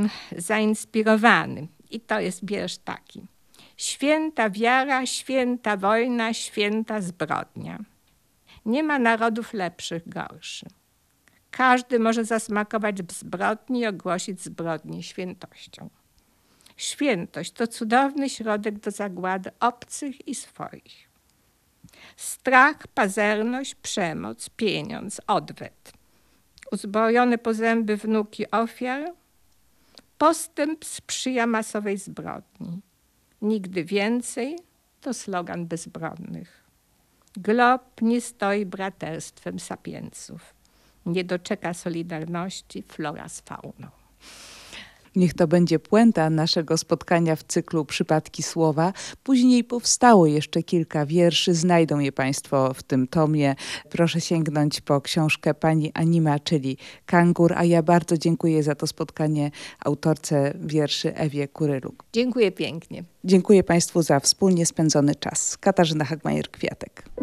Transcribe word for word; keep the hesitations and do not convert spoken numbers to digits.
tym zainspirowany. I to jest wiersz taki. Święta wiara, święta wojna, święta zbrodnia. Nie ma narodów lepszych, gorszych. Każdy może zasmakować w zbrodni i ogłosić zbrodnię świętością. Świętość to cudowny środek do zagłady obcych i swoich. Strach, pazerność, przemoc, pieniądz, odwet. Uzbrojone po zęby wnuki ofiar. Postęp sprzyja masowej zbrodni. Nigdy więcej to slogan bezbronnych. Glob nie stoi braterstwem sapienców. Nie doczeka solidarności flora z fauną. Niech to będzie puenta naszego spotkania w cyklu Przypadki Słowa. Później powstało jeszcze kilka wierszy. Znajdą je Państwo w tym tomie. Proszę sięgnąć po książkę pani Anima, czyli Kangur. A ja bardzo dziękuję za to spotkanie autorce wierszy Ewie Kuryluk. Dziękuję pięknie. Dziękuję Państwu za wspólnie spędzony czas. Katarzyna Hagmajer-Kwiatek.